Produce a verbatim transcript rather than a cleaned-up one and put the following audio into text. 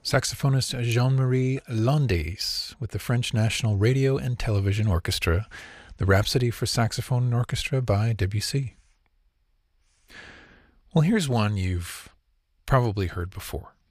saxophonist Jean-Marie Landais with the French National Radio and Television Orchestra, the Rhapsody for Saxophone and Orchestra by Debussy. Well, here's one you've probably heard before.